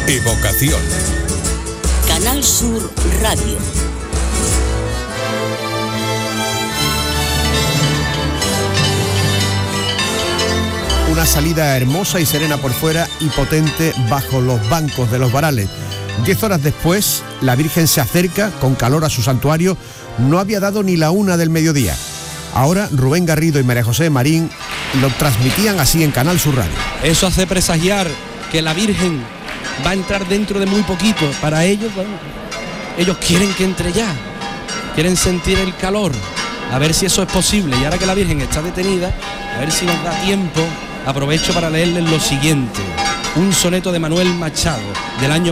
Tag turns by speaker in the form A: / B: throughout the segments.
A: Evocación.
B: Canal Sur Radio.
C: Una salida hermosa y serena por fuera y potente bajo los bancos de los varales. 10 horas después, la Virgen se acerca con calor a su santuario. No había dado ni la 1 del mediodía. Ahora Rubén Garrido y María José Marín lo transmitían así en Canal Sur Radio.
D: Eso hace presagiar que la Virgen va a entrar dentro de muy poquito. Para ellos, bueno, ellos quieren que entre ya, quieren sentir el calor, a ver si eso es posible. Y ahora que la Virgen está detenida, a ver si nos da tiempo. Aprovecho para leerles lo siguiente, un soneto de Manuel Machado del año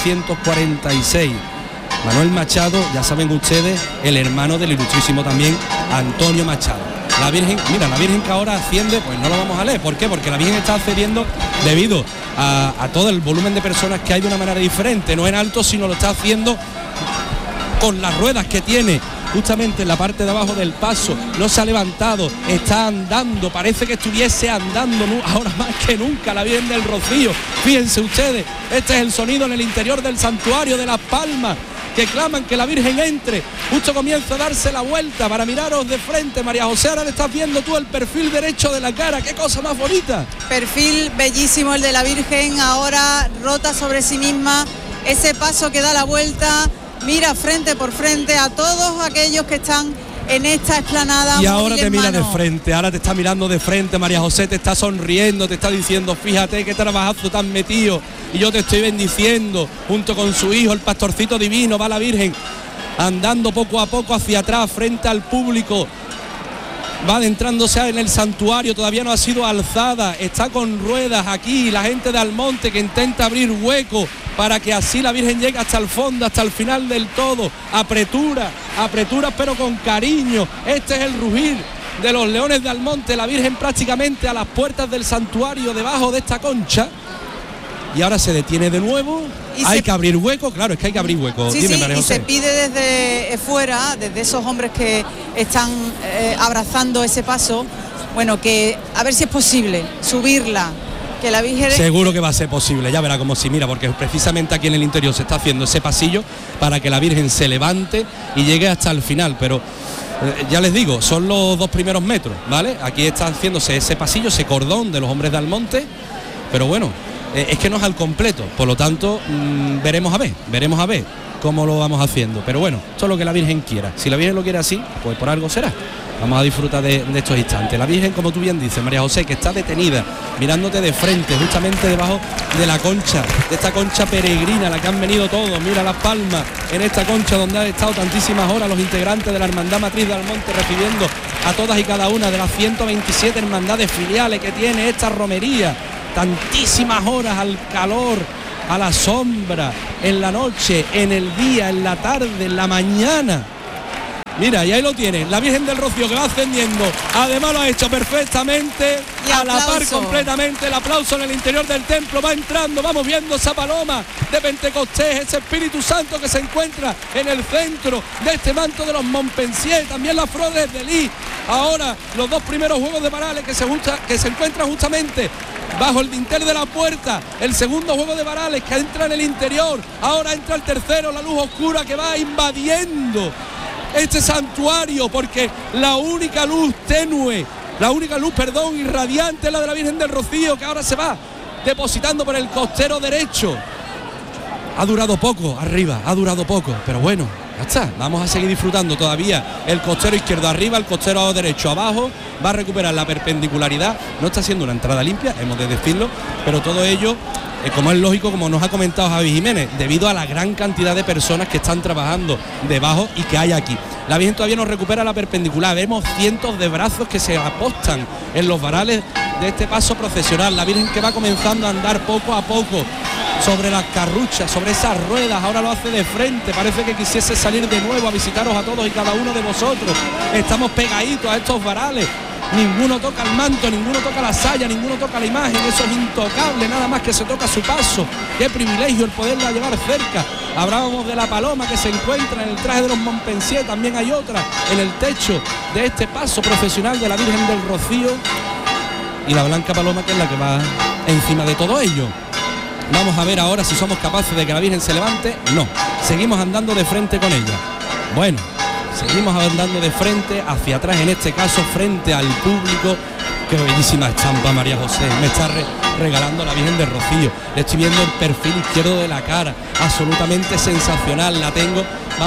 D: 1946. Manuel Machado, ya saben ustedes, el hermano del ilustrísimo también Antonio Machado. La Virgen, mira, la Virgen que ahora asciende, pues no lo vamos a leer. ¿Por qué? Porque la Virgen está ascendiendo debido a todo el volumen de personas que hay de una manera diferente, no en alto, sino lo está haciendo con las ruedas que tiene justamente en la parte de abajo del paso. No se ha levantado, está andando, parece que estuviese andando ahora más que nunca la Virgen del Rocío. Fíjense ustedes, este es el sonido en el interior del santuario de Las Palmas, que claman que la Virgen entre. Justo comienza a darse la vuelta para miraros de frente. María José, ahora le estás viendo tú el perfil derecho de la cara, qué cosa más bonita.
E: Perfil bellísimo el de la Virgen, ahora rota sobre sí misma, ese paso que da la vuelta, mira frente por frente a todos aquellos que están en esta explanada.
D: Y ahora te mira de frente, ahora te está mirando de frente, María José, te está sonriendo, te está diciendo, fíjate qué trabajazo tan metido, y yo te estoy bendiciendo. Junto con su hijo, el pastorcito divino, va la Virgen andando poco a poco hacia atrás, frente al público. Va adentrándose en el santuario, todavía no ha sido alzada, está con ruedas aquí, la gente de Almonte que intenta abrir hueco para que así la Virgen llegue hasta el fondo, hasta el final del todo. Apretura pero con cariño. Este es el rugir de los leones de Almonte, la Virgen prácticamente a las puertas del santuario, debajo de esta concha. Y ahora se detiene de nuevo. Hay que abrir hueco, claro, es que hay que abrir hueco.
E: Sí,
D: Dime,
E: sí,
D: María
E: y
D: José.
E: se pide desde fuera, desde esos hombres que están abrazando ese paso, bueno, que a ver si es posible subirla, que la Virgen...
D: Seguro que va a ser posible, ya verá como si mira, porque precisamente aquí en el interior se está haciendo ese pasillo para que la Virgen se levante y llegue hasta el final, pero ya les digo, son los 2 primeros metros, ¿vale? Aquí está haciéndose ese pasillo, ese cordón de los hombres de Almonte, pero bueno, es que no es al completo, por lo tanto veremos a ver cómo lo vamos haciendo, pero bueno, esto es lo que la Virgen quiera. Si la Virgen lo quiere así, pues por algo será. Vamos a disfrutar de estos instantes. La Virgen, como tú bien dices, María José, que está detenida, mirándote de frente, justamente debajo de la concha, de esta concha peregrina, la que han venido todos. Mira Las Palmas, en esta concha donde han estado tantísimas horas los integrantes de la Hermandad Matriz de Almonte, recibiendo a todas y cada una de las 127 hermandades filiales que tiene esta romería. Tantísimas horas al calor, a la sombra, en la noche, en el día, en la tarde, en la mañana. Mira, y ahí lo tienen, la Virgen del Rocío que va ascendiendo, además lo ha hecho perfectamente,
E: y
D: a la par completamente, el aplauso en el interior del templo, va entrando, vamos viendo esa paloma de Pentecostés, ese Espíritu Santo que se encuentra en el centro de este manto de los Montpensier, también las flores de Lis. Ahora los 2 primeros juegos de varales que se encuentran justamente bajo el dintel de la puerta, el segundo juego de varales que entra en el interior, ahora entra el tercero, la luz oscura que va invadiendo este santuario, porque la única luz tenue, irradiante es la de la Virgen del Rocío, que ahora se va depositando por el costero derecho. Ha durado poco arriba, pero bueno, ya está, vamos a seguir disfrutando todavía el costero izquierdo arriba, el costero derecho abajo, va a recuperar la perpendicularidad, no está siendo una entrada limpia, hemos de decirlo, pero todo ello, como es lógico, como nos ha comentado Javi Jiménez, debido a la gran cantidad de personas que están trabajando debajo y que hay aquí. La Virgen todavía no recupera la perpendicular, vemos cientos de brazos que se apostan en los varales de este paso procesional, la Virgen que va comenzando a andar poco a poco sobre las carruchas, sobre esas ruedas, ahora lo hace de frente, parece que quisiese salir de nuevo a visitaros a todos y cada uno de vosotros. Estamos pegaditos a estos varales, ninguno toca el manto, ninguno toca la saya, ninguno toca la imagen, eso es intocable, nada más que se toca su paso. Qué privilegio el poderla llevar cerca. Hablábamos de la paloma que se encuentra en el traje de los Montpensier, también hay otra en el techo de este paso profesional de la Virgen del Rocío, y la blanca paloma que es la que va encima de todo ello. Vamos a ver ahora si somos capaces de que la Virgen se levante. No, seguimos andando de frente con ella. Bueno, seguimos andando de frente, hacia atrás en este caso, frente al público. Qué bellísima estampa, María José. Me está regalando la Virgen del Rocío. Le estoy viendo el perfil izquierdo de la cara. Absolutamente sensacional. La tengo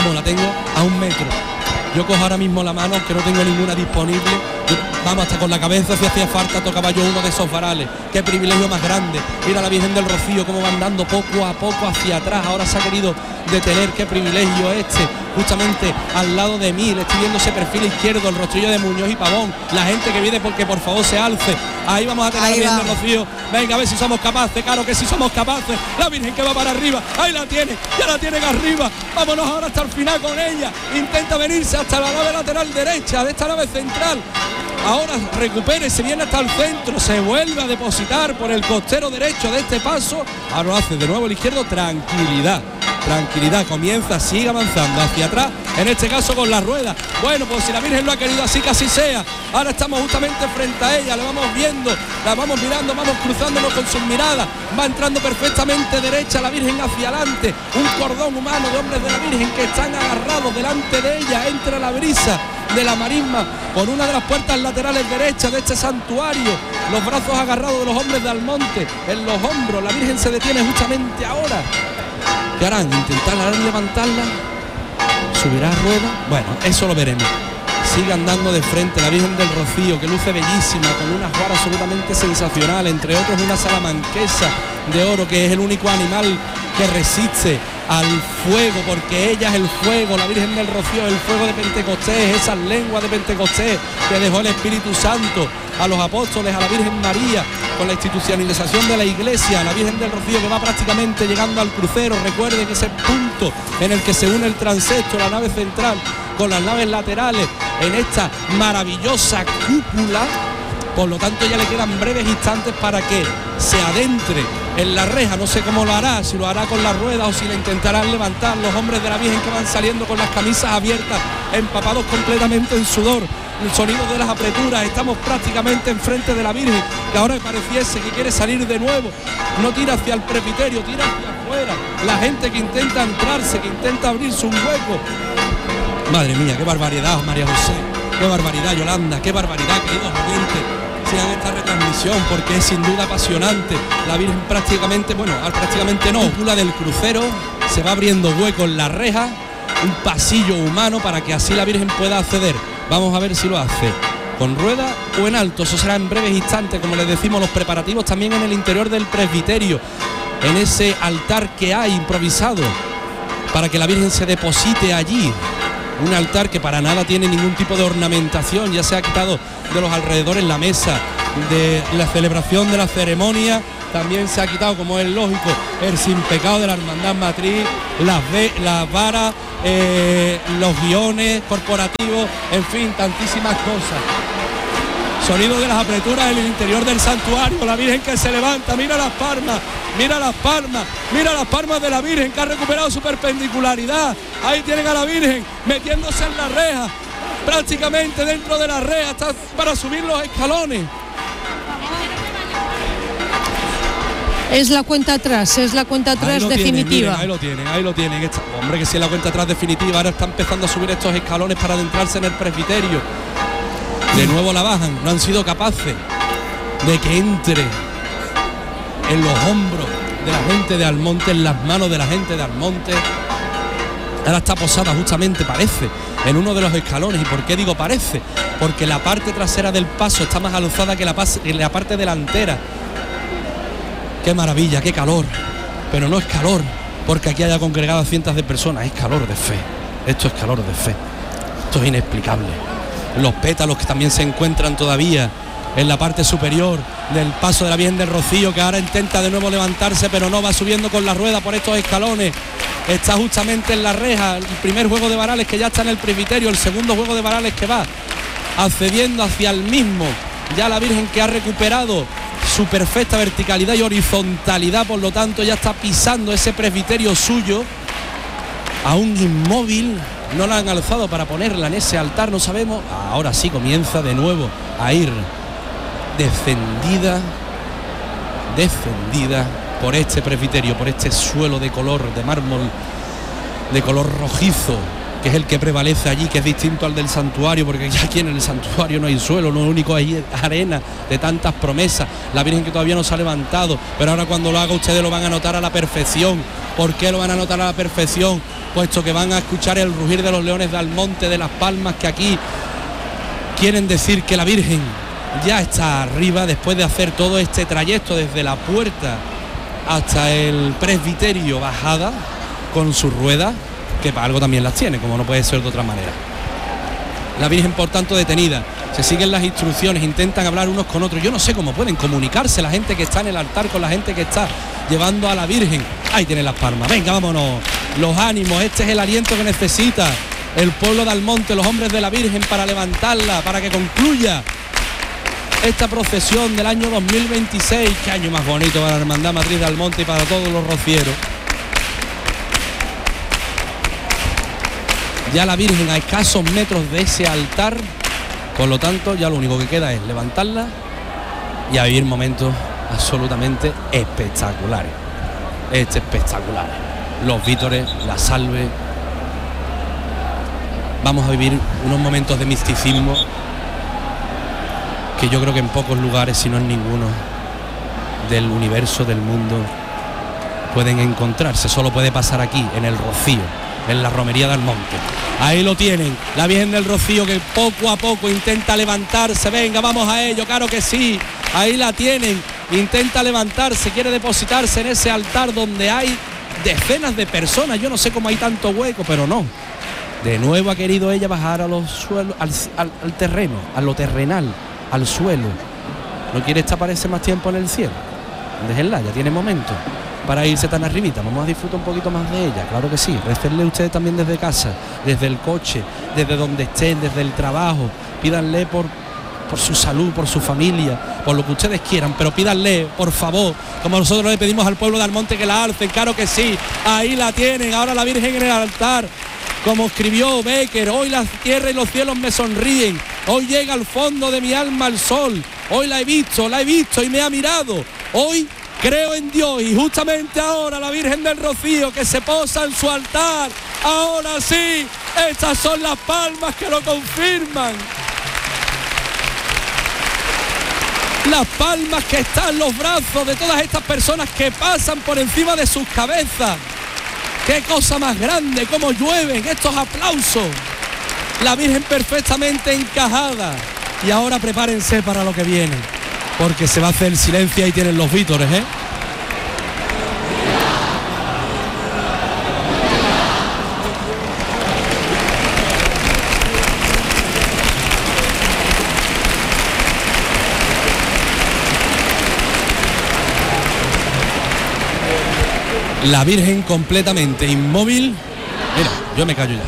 D: a 1 metro. Yo cojo ahora mismo la mano, que no tengo ninguna disponible. Vamos, hasta con la cabeza, si hacía falta, tocaba yo uno de esos varales. Qué privilegio más grande. Mira la Virgen del Rocío cómo va andando poco a poco hacia atrás. Ahora se ha querido detener. Qué privilegio justamente al lado de mí. Le estoy viendo ese perfil izquierdo, el rostrillo de Muñoz y Pavón. La gente que viene porque por favor se alce. Ahí vamos a tener ahí la Virgen del Rocío. Venga, a ver si somos capaces. Claro que sí somos capaces. La Virgen que va para arriba. Ahí la tiene. Ya la tienen arriba. Vámonos ahora hasta el final con ella. Intenta venirse hasta la nave lateral derecha de esta nave central. Ahora recupere, se viene hasta el centro, se vuelve a depositar por el costero derecho de este paso. Ahora lo hace de nuevo el izquierdo. Tranquilidad, comienza, sigue avanzando hacia atrás, en este caso con la rueda. Bueno, pues si la Virgen lo ha querido así, que así sea. Ahora estamos justamente frente a ella, la vamos viendo, la vamos mirando, vamos cruzándonos con sus miradas. Va entrando perfectamente derecha la Virgen hacia adelante. Un cordón humano de hombres de la Virgen que están agarrados delante de ella. Entra la brisa de la marisma por una de las puertas laterales derechas de este santuario, los brazos agarrados de los hombres de Almonte en los hombros. La Virgen se detiene justamente ahora. ¿Qué harán? ¿Intentarán levantarla? ¿Subirá a rueda? Bueno, eso lo veremos. Sigue andando de frente la Virgen del Rocío, que luce bellísima, con una juara absolutamente sensacional, entre otros una salamanquesa de oro, que es el único animal que resiste al fuego, porque ella es el fuego. La Virgen del Rocío es el fuego de Pentecostés, esas lenguas de Pentecostés que dejó el Espíritu Santo a los apóstoles, a la Virgen María, con la institucionalización de la Iglesia. La Virgen del Rocío que va prácticamente llegando al crucero. Recuerden ese punto en el que se une el transepto, la nave central con las naves laterales en esta maravillosa cúpula. Por lo tanto ya le quedan breves instantes para que se adentre en la reja. No sé cómo lo hará, si lo hará con la rueda o si le intentarán levantar los hombres de la Virgen que van saliendo con las camisas abiertas, empapados completamente en sudor. El sonido de las apreturas. Estamos prácticamente enfrente de la Virgen, que ahora pareciese que quiere salir de nuevo. No tira hacia el presbiterio, tira hacia afuera. La gente que intenta entrarse, que intenta abrirse un hueco. Madre mía, qué barbaridad, María José. Qué barbaridad, Yolanda. Qué barbaridad, queridos oyentes. Sigan esta retransmisión porque es sin duda apasionante. La Virgen prácticamente no, cúpula del crucero, se va abriendo hueco en la reja, un pasillo humano para que así la Virgen pueda acceder. Vamos a ver si lo hace con rueda o en alto. Eso será en breves instantes. Como les decimos, los preparativos también en el interior del presbiterio, en ese altar que hay improvisado para que la Virgen se deposite allí. Un altar que para nada tiene ningún tipo de ornamentación, ya se ha quitado de los alrededores la mesa de la celebración de la ceremonia, también se ha quitado, como es lógico, el sin pecado de la hermandad matriz, las varas, los guiones corporativos, en fin, tantísimas cosas. Sonido de las apreturas en el interior del santuario, la Virgen que se levanta, mira las palmas, mira las palmas de la Virgen que ha recuperado su perpendicularidad. Ahí tienen a la Virgen metiéndose en la reja, prácticamente dentro de la reja, está para subir los escalones.
A: Es la cuenta atrás definitiva.
D: Ahí lo tienen. Hombre, que si es la cuenta atrás definitiva, ahora está empezando a subir estos escalones para adentrarse en el presbiterio. De nuevo la bajan, no han sido capaces de que entre en los hombros de la gente de Almonte, en las manos de la gente de Almonte. Ahora está posada justamente, parece, en uno de los escalones. ¿Y por qué digo parece? Porque la parte trasera del paso está más alzada que la parte delantera. Qué maravilla, qué calor. Pero no es calor porque aquí haya congregado a cientos de personas, es calor de fe. Esto es calor de fe. Esto es inexplicable. Los pétalos que también se encuentran todavía en la parte superior del paso de la Virgen del Rocío, que ahora intenta de nuevo levantarse, pero no, va subiendo con la rueda por estos escalones. Está justamente en la reja, el primer juego de varales que ya está en el presbiterio, el segundo juego de varales que va accediendo hacia el mismo. Ya la Virgen que ha recuperado su perfecta verticalidad y horizontalidad, por lo tanto ya está pisando ese presbiterio suyo, aún inmóvil. No la han alzado para ponerla en ese altar, no sabemos. Ahora sí comienza de nuevo a ir descendida por este presbiterio, por este suelo de color de mármol, de color rojizo, que es el que prevalece allí, que es distinto al del santuario, porque ya aquí en el santuario no hay suelo, lo único hay arena de tantas promesas, la Virgen que todavía no se ha levantado, pero ahora cuando lo haga ustedes lo van a notar a la perfección. ¿Por qué lo van a notar a la perfección? Puesto que van a escuchar el rugir de los leones de Almonte, de las palmas, que aquí quieren decir que la Virgen ya está arriba después de hacer todo este trayecto desde la puerta hasta el presbiterio bajada con sus ruedas, que para algo también las tiene, como no puede ser de otra manera. La Virgen, por tanto, detenida. Se siguen las instrucciones, intentan hablar unos con otros. Yo no sé cómo pueden comunicarse la gente que está en el altar con la gente que está llevando a la Virgen. Ahí tienen las palmas. Venga, vámonos. Los ánimos, este es el aliento que necesita el pueblo de Almonte, los hombres de la Virgen, para levantarla, para que concluya esta procesión del año 2026. Qué año más bonito para la Hermandad Matriz de Almonte y para todos los rocieros. Ya la Virgen a escasos metros de ese altar, por lo tanto ya lo único que queda es levantarla y a vivir momentos absolutamente espectaculares. Espectaculares. Los vítores, la salve. Vamos a vivir unos momentos de misticismo que yo creo que en pocos lugares, si no en ninguno del universo, del mundo, pueden encontrarse. Solo puede pasar aquí, en el Rocío, en la romería de Almonte. Ahí lo tienen, la Virgen del Rocío, que poco a poco intenta levantarse. Venga, vamos a ello, claro que sí. Ahí la tienen, intenta levantarse, quiere depositarse en ese altar donde hay decenas de personas. Yo no sé cómo hay tanto hueco, pero no. De nuevo ha querido ella bajar a los suelos, al terreno, a lo terrenal, al suelo. No quiere estar más tiempo en el cielo. Déjenla, ya tiene momento para irse tan arribita. Vamos a disfrutar un poquito más de ella, claro que sí. Récenle ustedes también desde casa, desde el coche, desde donde estén, desde el trabajo. Pídanle por su salud, por su familia, por lo que ustedes quieran, pero pídanle, por favor, como nosotros le pedimos al pueblo de Almonte, que la alcen, claro que sí. Ahí la tienen, ahora la Virgen en el altar. Como escribió Becker, hoy la tierra y los cielos me sonríen, hoy llega al fondo de mi alma el sol, hoy la he visto y me ha mirado, hoy creo en Dios. Y justamente ahora la Virgen del Rocío, que se posa en su altar, ahora sí, estas son las palmas que lo confirman. Las palmas que están en los brazos de todas estas personas que pasan por encima de sus cabezas. ¡Qué cosa más grande! ¡Cómo llueven estos aplausos! La Virgen perfectamente encajada. Y ahora prepárense para lo que viene, porque se va a hacer silencio. Ahí tienen los vítores, ¿eh? La Virgen completamente inmóvil. Mira, yo me callo ya.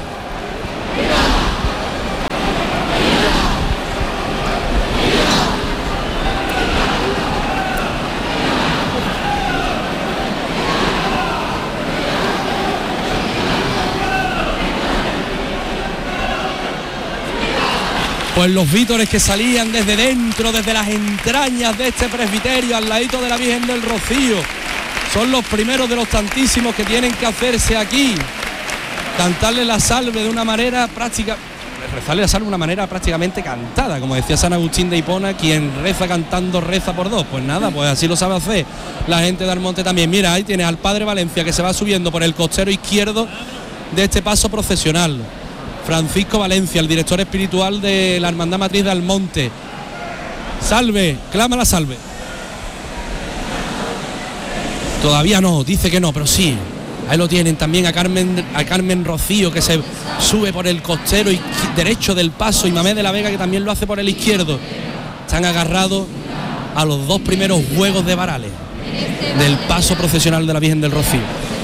D: Pues los vítores que salían desde dentro, desde las entrañas de este presbiterio, al ladito de la Virgen del Rocío, son los primeros de los tantísimos que tienen que hacerse aquí. Cantarle la salve de una manera práctica, rezarle la salve de una manera prácticamente cantada, como decía San Agustín de Hipona, quien reza cantando reza por dos. Pues nada, pues así lo sabe hacer la gente de Almonte también. Mira, ahí tienes al Padre Valencia, que se va subiendo por el costero izquierdo de este paso procesional. Francisco Valencia, el director espiritual de la Hermandad Matriz de Almonte. Salve, clama la salve. Todavía no, dice que no, pero sí. Ahí lo tienen también a Carmen Rocío, que se sube por el costero derecho del paso, y Mamé de la Vega, que también lo hace por el izquierdo. Están agarrados a los dos primeros juegos de varales del paso procesional de la Virgen del Rocío.